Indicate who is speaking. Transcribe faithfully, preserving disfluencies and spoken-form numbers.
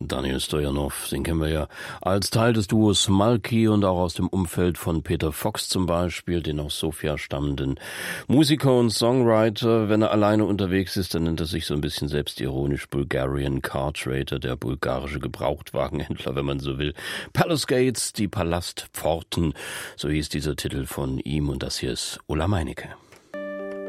Speaker 1: Daniel Stojanov, den kennen wir ja als Teil des Duos Malki und auch aus dem Umfeld von Peter Fox zum Beispiel, den aus Sofia stammenden Musiker und Songwriter. Wenn er alleine unterwegs ist, dann nennt er sich so ein bisschen selbstironisch Bulgarian Car Trader, der bulgarische Gebrauchtwagenhändler, wenn man so will. Palace Gates, die Palastpforten, so hieß dieser Titel von ihm und das hier ist Ulla Meinecke.